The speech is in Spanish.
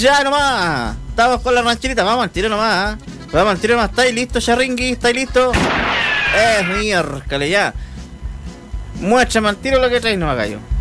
Ya nomás. Estamos con la rancherita. Vamos al tiro nomás. Vamos al tiro nomás. ¿Estáis listo, Charringui? ¿Estáis listo? Miércoles ya. Muéstrame al tiro lo que traes nomás, gallo.